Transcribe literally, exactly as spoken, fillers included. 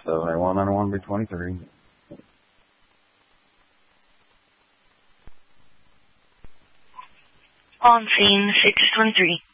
seven eight one nine one B twenty-three. On scene six twenty-three.